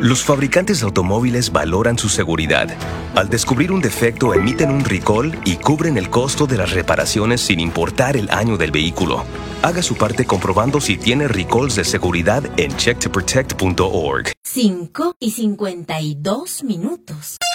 Los fabricantes de automóviles valoran su seguridad. Al descubrir un defecto, emiten un recall y cubren el costo de las reparaciones sin importar el año del vehículo. Haga su parte comprobando si tiene recalls de seguridad en checktoprotect.org. 5:52 minutos.